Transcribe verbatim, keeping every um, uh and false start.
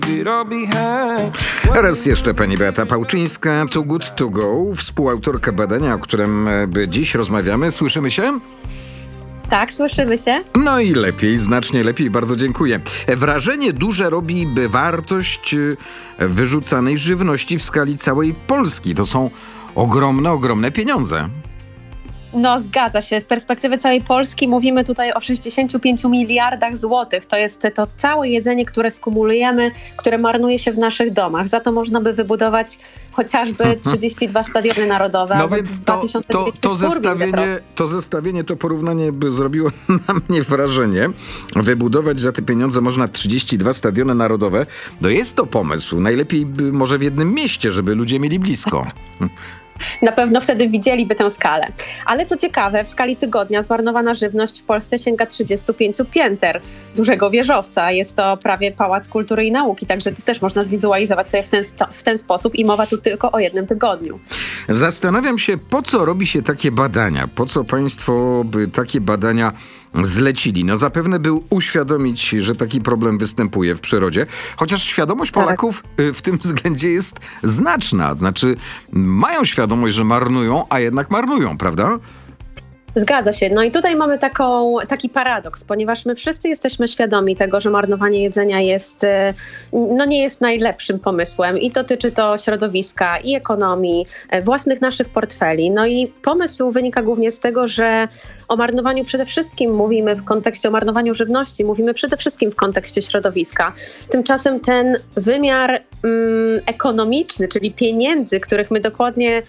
Raz jeszcze pani Beata Pałczyńska, Too Good To Go, współautorka badania, o którym e, dziś rozmawiamy. Słyszymy się? Tak, słyszymy się. No i lepiej, znacznie lepiej, bardzo dziękuję. Wrażenie duże robi by wartość e, wyrzucanej żywności w skali całej Polski. To są ogromne, ogromne pieniądze. No zgadza się. Z perspektywy całej Polski mówimy tutaj o sześćdziesięciu pięciu miliardach złotych. To jest to całe jedzenie, które skumulujemy, które marnuje się w naszych domach. Za to można by wybudować chociażby trzydzieści dwa stadiony narodowe. No więc to, to, to, zestawienie, to zestawienie, to porównanie by zrobiło na mnie wrażenie. Wybudować za te pieniądze można trzydzieści dwa stadiony narodowe. No jest to pomysł. Najlepiej by może w jednym mieście, żeby ludzie mieli blisko. Na pewno wtedy widzieliby tę skalę. Ale co ciekawe, w skali tygodnia zmarnowana żywność w Polsce sięga trzydziestu pięciu pięter dużego wieżowca. Jest to prawie Pałac Kultury i Nauki, także to też można zwizualizować sobie w ten, w ten sposób i mowa tu tylko o jednym tygodniu. Zastanawiam się, po co robi się takie badania? Po co państwo by takie badania zlecili? No zapewne był uświadomić, że taki problem występuje w przyrodzie, chociaż świadomość Polaków tak. w tym względzie jest znaczna. Znaczy mają świadomość, że marnują, a jednak marnują, prawda? Zgadza się. No i tutaj mamy taką, taki paradoks, ponieważ my wszyscy jesteśmy świadomi tego, że marnowanie jedzenia jest, no nie jest najlepszym pomysłem i dotyczy to środowiska i ekonomii, własnych naszych portfeli. No i pomysł wynika głównie z tego, że o marnowaniu przede wszystkim mówimy w kontekście, o marnowaniu żywności mówimy przede wszystkim w kontekście środowiska. Tymczasem ten wymiar mm, ekonomiczny, czyli pieniędzy, których my dokładnie